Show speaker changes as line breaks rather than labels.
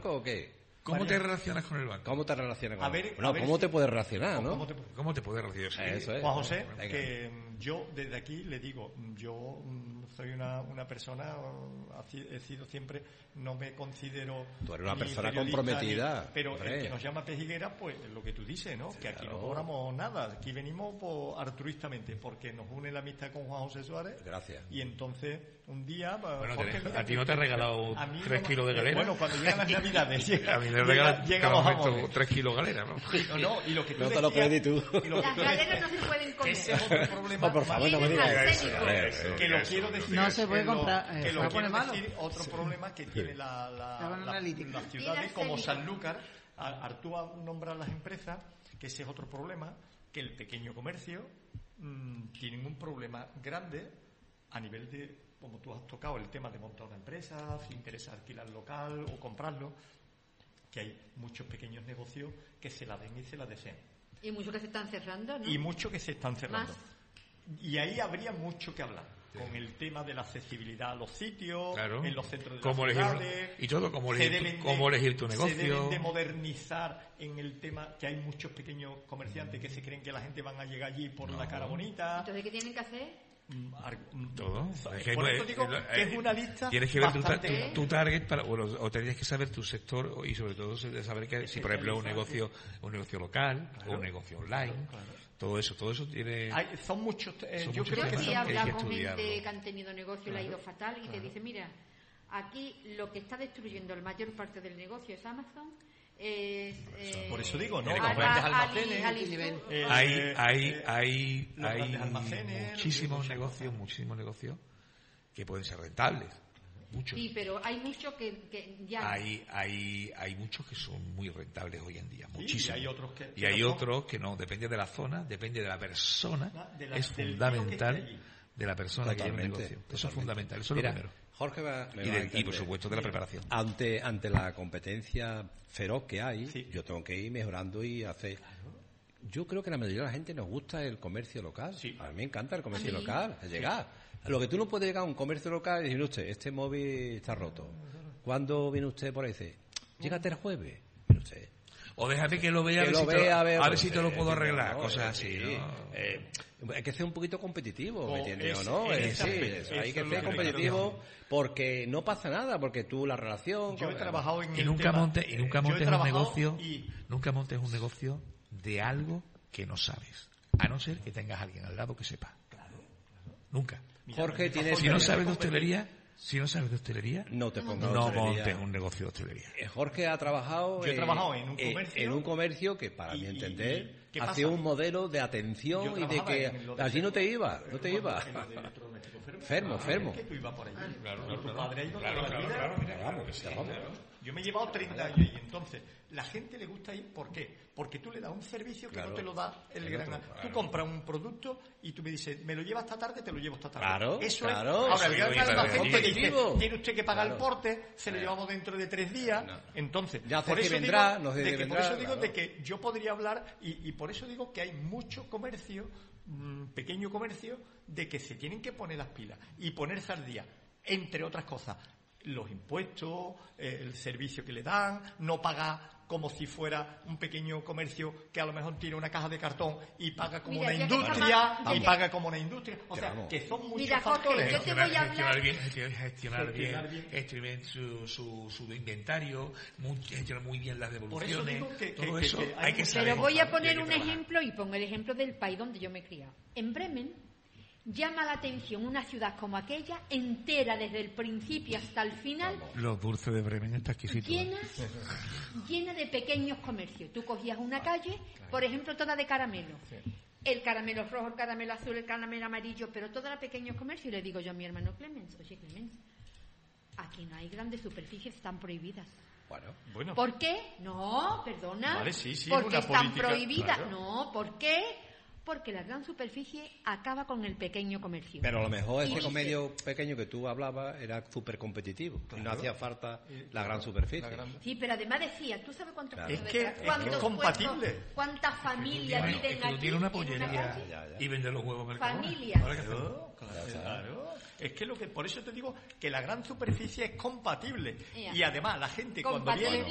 ¿O qué?
¿Cómo te relacionas con el banco?
¿Cómo te relacionas con el banco?
A ver
¿Cómo
si-
te puedes relacionar, no?
¿Cómo te puedes relacionar?
Eso es.
Juan José,
Venga.
que yo desde aquí le digo, yo soy una persona, he sido siempre, no me considero...
Tú eres una
ni
persona
periodista,
comprometida,
pero
hombre.
el que nos llama pejiguera, pues lo que tú dices, ¿no? Que aquí
claro.
no cobramos nada, aquí venimos altruistamente, porque nos une la amistad con Juan José Suárez.
Gracias.
Y entonces, un día...
Bueno,
Jorge, mira,
a ti no te ha regalado
a mí
3
no-
kilos de galera.
Bueno, cuando llegan las navidades,
A mí me regalan
llega
cada
los
momento
jamones.
3 kilos de galera, ¿no?
No, y lo que tú
No te lo
decías-
pedí tú.
y lo que
Las
tú
galeras
decías-
no se pueden comer.
ese es otro problema.
Oh, por favor, no me
Tienen
digas
arsénico.
eso.
Que lo quiero decir.
No se puede
que lo-
comprar,
Que
se
lo
va a
quiero
poner malo.
decir, otro problema que tiene
van analíticas.
las
Tiene
ciudades como
arsénico.
Sanlúcar. Artúa nombra las empresas, que ese es otro problema, que el pequeño comercio tienen un problema grande a nivel de, como tú has tocado, el tema de montar una empresa, si interesa alquilar local o comprarlo, que hay muchos pequeños negocios que se la den y se la deseen.
Y muchos que se están cerrando, ¿no?
Y muchos que se están cerrando.
Más.
Y ahí habría mucho que hablar, con el tema de la accesibilidad a los sitios,
Claro.
en los centros de
Cómo
las
elegir-
ciudades.
y todo, cómo
Se
elegir
deben
cómo elegir tu negocio.
Se deben de modernizar en el tema que hay muchos pequeños comerciantes que se creen que la gente van a llegar allí por la cara bonita.
Entonces, ¿qué tienen que hacer?
Todo. Es que,
Por eso digo que es una lista
tienes que ver
bastante...
tu target para, o tendrías que saber tu sector y sobre todo saber que si por ejemplo un negocio local o un negocio online, todo eso tiene.
Son muchos...
Son
yo
muchos
creo
Yo
que
temas
sí he
son...
que hay
hablado con
estudiarlo.
gente que han tenido negocio, le ha ido fatal y te dice, mira, aquí lo que está destruyendo la mayor parte del negocio es Amazon.
Por eso digo, ¿no?
Los
grandes almacenes,
Hay
los grandes almacenes,
muchísimos negocios que pueden ser rentables, muchos.
Sí, pero hay muchos que ya...
Hay muchos que son muy rentables hoy en día,
Sí,
muchísimos.
y hay otros que
Y hay
no son.
otros que no, depende de la zona, depende de la persona, es
del
fundamental
tío que esté allí.
de la persona que lleva el
Totalmente,
negocio. Eso es fundamental, eso es
Mira,
lo primero.
Jorge
Y por supuesto de la preparación.
Ante la competencia feroz que hay,
Sí.
yo tengo que ir mejorando y hacer... Yo creo que la mayoría de la gente nos gusta el comercio local.
Sí.
A mí me encanta el comercio
A mí.
local, es llegar. Lo que tú no puedes llegar a un comercio local y decir, usted, este móvil está roto. ¿Cuándo viene usted por ahí? Dice, llégate el jueves. Mire usted.
O déjame que lo vea,
Que
a ver
lo
si te
vea,
a ver si te lo puedo
¿entiendes?
arreglar,
¿No?
cosas así,
Sí.
¿no?
Hay que ser un poquito competitivo, ¿me entiendes?
es-
¿O no?
es-
Sí,
eso
hay que
es lo
ser
que
competitivo porque no pasa nada, porque tú la relación...
Yo he trabajado en
Y
el
nunca
tema-
montes
yo he
un
trabajado
negocio,
y-
nunca montes un negocio de algo que no sabes, a no ser que tengas a alguien al lado que sepa. Nunca.
Jorge tiene...
Si no sabes de hostelería,
No te pongas
no
hostelería.
montes un negocio de hostelería.
Jorge ha trabajado,
Yo he trabajado en un comercio.
en un comercio que, para
Y-
mi
y-
entender,
¿qué
hacía
pasa?
un modelo de atención
Yo
y de
trabajaba
que
en lo de-
allí no te iba, no te iba.
En lo de electrodoméstico
Enfermo.
Es que tú ibas por allí.
Claro,
Tu padre ha ido
claro,
toda la
claro,
vida.
claro, mira,
Vamos.
Yo me he llevado 30 años y entonces la gente le gusta ir, ¿por qué? Porque tú le das un servicio que
Claro.
no te lo da el
El
gran...
otro,
Tú compras un producto y tú me dices, me lo llevas esta tarde, te lo llevo esta tarde.
Claro,
Eso
claro.
es... Ahora, el
Eso
gran
es
almacén te dice,
competitivo.
tiene usted que pagar
Claro.
el porte, se lo llevamos dentro de 3 días.
No.
Entonces,
Ya sé
por
que
eso
vendrá,
digo
no sé
de
si
que-
vendrá,
por eso digo
claro.
de que yo podría hablar y por eso digo que hay mucho comercio, pequeño comercio, de que se tienen que poner las pilas y ponerse al día, entre otras cosas, los impuestos, el servicio que le dan, no pagar como si fuera un pequeño comercio que a lo mejor tiene una caja de cartón y paga como
Mira,
una
ya que
industria
estamos-
y paga como una industria. O sea,
Vamos.
que son muchos
Mira, Jorge,
factores.
yo te voy a hablar...
Gestionar bien su inventario, gestionar muy bien las
Por eso
devoluciones,
digo que
todo
que
eso
hay
hay que
mucho-
saber.
Pero voy a
y hay
poner
que
un
trabajar.
ejemplo y pongo el ejemplo del país donde yo me he criado. En Bremen llama la atención una ciudad como aquella, entera desde el principio hasta el final,
Los dulces de Bremen está exquisito.
llena de pequeños comercios. Tú cogías una calle, por ejemplo, toda de caramelo. El caramelo rojo, el caramelo azul, el caramelo amarillo, pero todo era pequeños comercios. Y le digo yo a mi hermano Clemens, oye Clemens, aquí no hay grandes superficies, están prohibidas.
Bueno,
¿Por qué? No, perdona.
Vale, sí, sí,
porque
una
están
política,
prohibidas.
claro.
No, ¿por qué? Porque la gran superficie acaba con el pequeño comercio.
Pero a lo mejor
Y
ese
dice-
comercio pequeño que tú hablabas era súper competitivo. No hacía falta la gran superficie.
Sí, pero además decía, ¿tú sabes cuántos
Claro.
puestos
Es que-
detrás?
es que
¿Cuántos
es compatible.
puestos? ¿Cuántas familias
Bueno,
viven
es que tú
aquí?
tienes una
en
pollería
calle?
Ya.
y vende los huevos Mercadona.
Familia.
Ahora, ¿qué hacemos?
Claro. Es que por eso te digo que la gran superficie es compatible.
Ya.
Y además la gente cuando
Compatible.
viene